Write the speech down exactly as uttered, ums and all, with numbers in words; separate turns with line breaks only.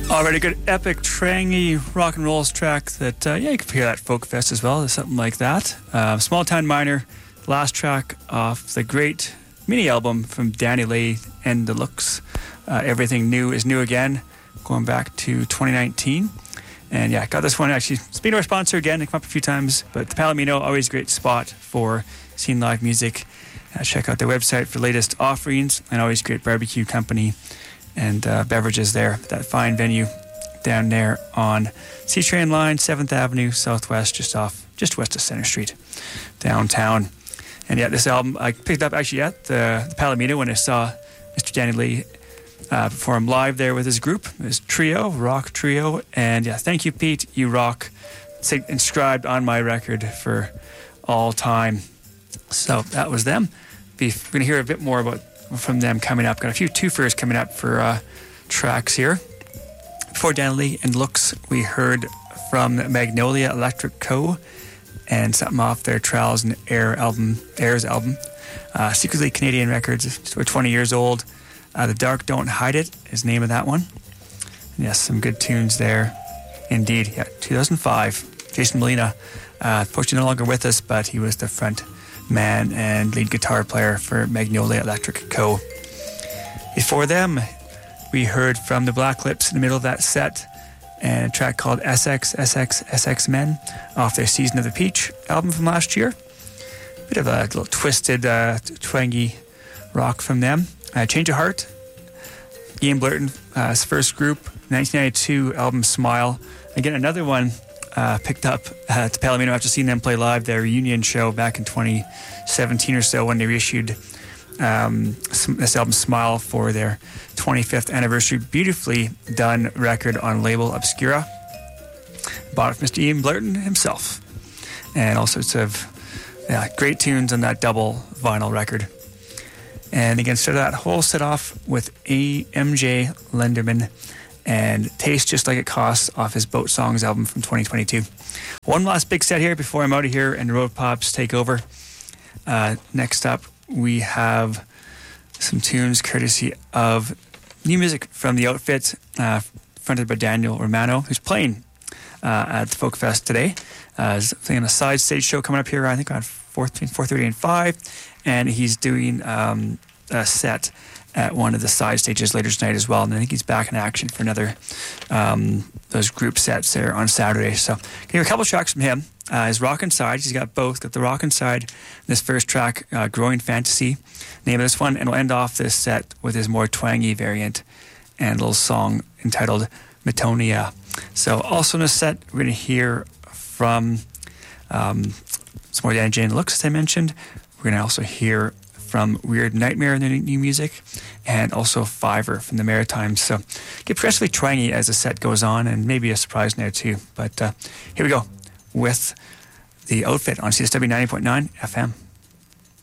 Already good epic trangy rock and rolls track that uh, yeah, you can hear that Folk Fest as well. There's something like that. Uh, Small Town Miner, last track off the great mini album from Danny Lee and the Looks. Uh, Everything New is New Again, going back to twenty nineteen. And yeah, got this one actually. It's been our sponsor again. They come up a few times, but the Palomino, always a great spot for seeing live music. Uh, check out their website for latest offerings, and always great barbecue company and uh, beverages there. That fine venue down there on C-Train line, seventh Avenue, Southwest, just off, just west of Center Street, downtown. And yeah, this album I picked up actually at the, the Palomino when I saw Mister Danny Lee uh, perform live there with his group, his trio, rock trio. And yeah, thank you, Pete. You rock. It's inscribed on my record for all time. So that was them. We're going to hear a bit more about from them coming up. Got a few twofers coming up for uh, tracks here. Before Danny Lee and Looks, we heard from Magnolia Electric Co. and something off their Trials and Air album, Airs album. Uh, Secretly Canadian Records, just over twenty years old. Uh, The Dark Don't Hide It is the name of that one. And yes, some good tunes there. Indeed, yeah, two thousand five. Jason Molina, uh, fortunately no longer with us, but he was the front man and lead guitar player for Magnolia Electric Co. Before them, we heard from the Black Lips in the middle of that set, and a track called S X S X S X Men off their Season of the Peach album from last year. Bit of a little twisted, uh, twangy rock from them. Uh, Change of Heart, Ian Blurton, uh, his first group, nineteen ninety-two album Smile. Again, another one uh, picked up at Palomino after seeing them play live, their reunion show back in twenty seventeen or so, when they reissued um, this album Smile for their twenty-fifth anniversary. Beautifully done record on label Obscura. Bought it from Mister Ian Blurton himself. And all sorts of yeah, great tunes on that double vinyl record. And again, started that whole set off with A M J Lenderman and Taste Just Like It Costs off his Boat Songs album from twenty twenty-two. One last big set here before I'm out of here and Road Pops take over. Uh, next up, we have some tunes courtesy of new music from The Outfit, uh, fronted by Daniel Romano, who's playing uh, at the Folk Fest today. Uh, he's playing a side stage show coming up here, I think, on four thirty and five. And he's doing um, a set at one of the side stages later tonight as well. And I think he's back in action for another um, those group sets there on Saturday. So hear a couple tracks from him. Uh, his Rockin' Side, he's got both. Got the Rockin' Side, this first track, uh, Growing Fantasy, name of this one. And we'll end off this set with his more twangy variant and a little song entitled Metonia. So also in this set, we're going to hear from um, some more Danny Jane Looks, as I mentioned. We're going to also hear from Weird Nightmare in the new music, and also Fiverr from the Maritimes. So get progressively twangy as the set goes on, and maybe a surprise now too. But uh, here we go with The Outfit on C S W ninety point nine F M.